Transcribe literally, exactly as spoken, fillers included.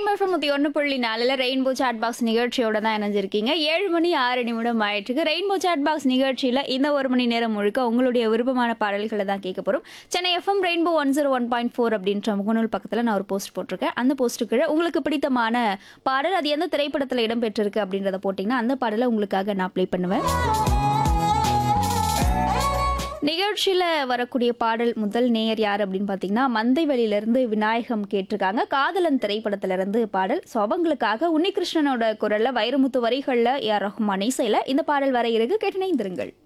Rainbow from நூற்றி ஒன்று புள்ளி நாலில் ரெயின்போ சாட் பாக்ஸ் நிகழ்ச்சியோட தான் இணைஞ்சிருக்கீங்க. ஏழு மணி ஆறு நிமிடம் ஆயிட்டுருக்கு. ரெயின்போ சாட் பாக்ஸ் நிகழ்ச்சியில் இந்த ஒரு மணி நேரம் முழுக்க உங்களுடைய விருப்பமான பாடல்களை தான் கேட்க போகிறோம். Chennai FM rainbow one zero one point four அப்படின்ற முகநூல் பக்கத்தில் நான் ஒரு போஸ்ட் போட்டிருக்கேன். அந்த போஸ்ட்டுக்கு உங்களுக்கு பிடித்தமான பாடல் அது எந்த திரைப்படத்தில் இடம்பெற்றிருக்கு அப்படின்றத போட்டிங்கன்னா அந்த பாடலை உங்களுக்காக நான் ப்ளே பண்ணுவேன். நிகழ்ச்சியில் வரக்கூடிய பாடல் முதல் நேயர் யார் அப்படின்னு பார்த்தீங்கன்னா மந்தைவெளியிலிருந்து விநாயகம் கேட்டிருக்காங்க. காதலன் திரைப்படத்திலிருந்து பாடல். ஸோ அவங்களுக்காக உன்னிகிருஷ்ணனோட குரலில் வைரமுத்து வரிகளில் ஏ ஆர் ரஹ்மான் இசையில் இந்த பாடல் வர இருக்கு. கேட்டு இணைந்திருங்கள்.